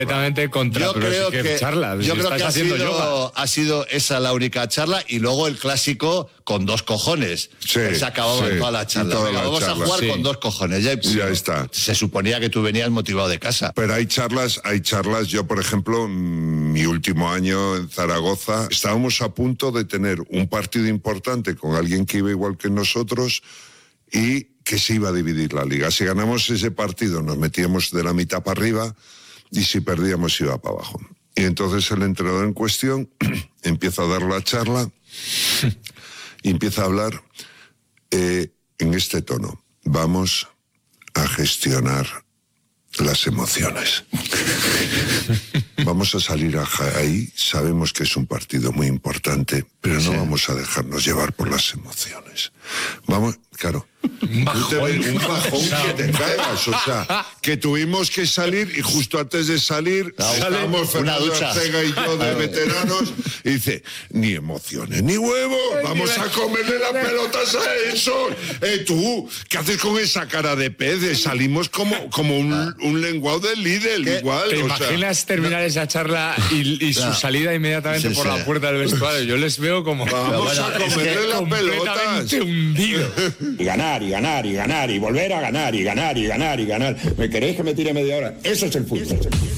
completamente contra. Yo creo que ha sido esa la única charla, y luego el clásico con 2 cojones. Se acababa toda la charla. Vamos a jugar con 2 cojones. Ya está. Se suponía que tú venías motivado de casa. Pero hay charlas. Yo, por ejemplo, mi último año en Zaragoza, estábamos a punto de tener un partido importante con alguien que iba igual que nosotros y que se iba a dividir la liga. Si ganamos ese partido nos metíamos de la mitad para arriba, y si perdíamos iba para abajo. Y entonces el entrenador en cuestión empieza a dar la charla y empieza a hablar en este tono: vamos a gestionar las emociones. Vamos a salir ahí, sabemos que es un partido muy importante, pero no vamos a dejarnos llevar por las emociones. Vamos, claro. Un bajón que te caigas, o sea, que tuvimos que salir, y justo antes de salir salimos Fernando Arcega y yo de veteranos, y dice: ni emociones ni huevos, vamos a comerle las pelotas a eso. Tú, ¿qué haces con esa cara de pez? Salimos como un lenguado del Lidl, igual. ¿Te imaginas terminar esa charla y su salida inmediatamente por la puerta del vestuario? Yo les veo como vamos a comerle las pelotas, hundido. Y ganar, y volver a ganar, y ganar. ¿Me queréis que me tire media hora? Eso es el fútbol.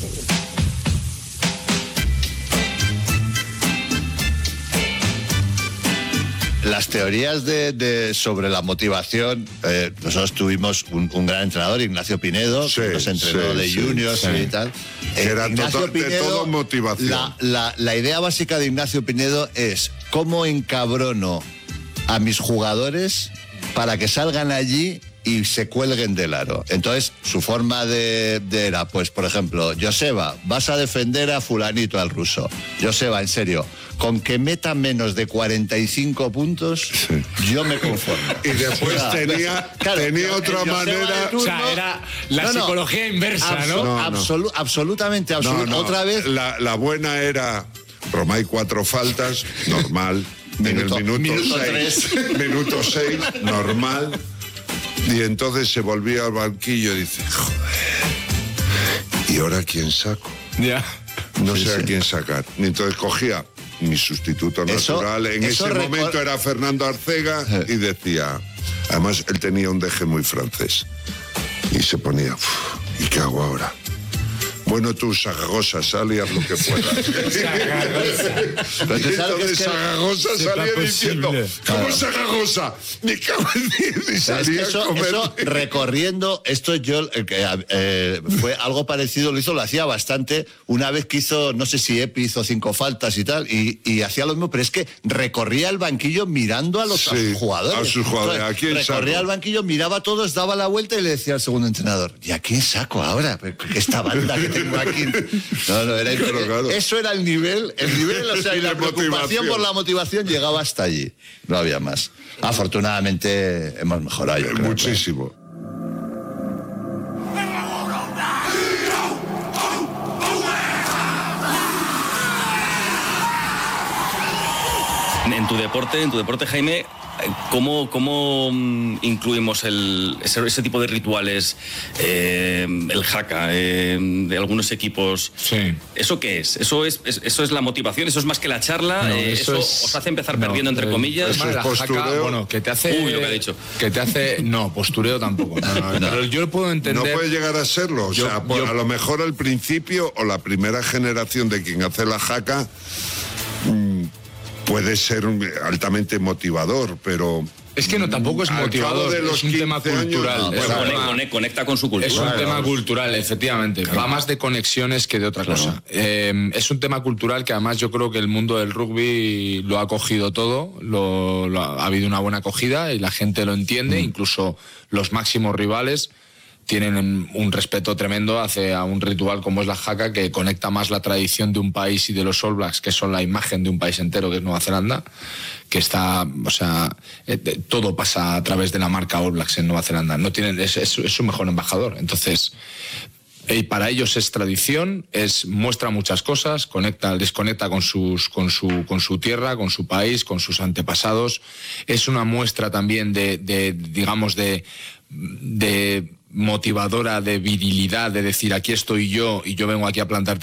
Las teorías sobre la motivación, nosotros tuvimos un gran entrenador, Ignacio Pinedo, que nos entrenó de juniors y tal. Era Ignacio Pinedo, de todo motivación. La idea básica de Ignacio Pinedo es: ¿cómo encabrono a mis jugadores para que salgan allí y se cuelguen del aro? Entonces, su forma era, pues, por ejemplo: Joseba, vas a defender a fulanito, al ruso. Joseba, en serio, con que meta menos de 45 puntos, yo me conformo. Y después tenía otra manera. O sea, era la psicología inversa, ¿no? Absolutamente. Otra vez. La buena era: Romay 4 faltas, normal. En el minuto 6, normal. Y entonces se volvía al banquillo y dice: joder, ¿y ahora quién saco? No sé a quién sacar. Y entonces cogía mi sustituto natural. En ese momento era Fernando Arcega, y decía, además él tenía un deje muy francés, y se ponía: ¿y qué hago ahora? Bueno, tú, Zaragoza, sal y haz lo que puedas. Entonces Zaragoza salía diciendo: ¿cómo Zaragoza? Me cago en 10. Y salía eso recorriendo, esto yo, fue algo parecido, lo hacía bastante, una vez que hizo, no sé si Epi hizo 5 faltas y tal, y hacía lo mismo, pero es que recorría el banquillo mirando a sus jugadores. A sus jugadores. ¿A quién saco? Recorría el banquillo, miraba a todos, daba la vuelta y le decía al segundo entrenador: ¿y a quién saco ahora? Esta banda que tengo aquí. Claro. Eso era el nivel, o sea, y la preocupación por la motivación llegaba hasta allí. No había más. Afortunadamente hemos mejorado, yo creo. Muchísimo. En tu deporte, Jaime, ¿cómo incluimos ese tipo de rituales, el haka de algunos equipos? Sí. ¿Eso qué es? ¿Eso es la motivación? ¿Eso es más que la charla? No, ¿Eso os hace empezar perdiendo, entre comillas? Eso es postureo. Haka, bueno, que te hace... Uy, lo que ha dicho. Que te hace... No, postureo tampoco. No. Pero yo lo puedo entender... No puede llegar a serlo. O sea, a lo mejor al principio, o la primera generación de quien hace la haka, puede ser altamente motivador, pero... Es que no, tampoco es motivador, es un tema cultural. Conecta con su cultura. Es un tema cultural, efectivamente. Va más de conexiones que de otra cosa. Es un tema cultural que además yo creo que el mundo del rugby lo ha cogido todo, ha habido una buena acogida y la gente lo entiende, incluso los máximos rivales tienen un respeto tremendo hacia un ritual como es la haka, que conecta más la tradición de un país y de los All Blacks, que son la imagen de un país entero, que es Nueva Zelanda, que está, o sea, todo pasa a través de la marca All Blacks en Nueva Zelanda. No tienen, es su mejor embajador. Entonces, para ellos es tradición, muestra muchas cosas, desconecta con su tierra, con su país, con sus antepasados. Es una muestra también de motivadora de virilidad, de decir aquí estoy yo y yo vengo aquí a plantar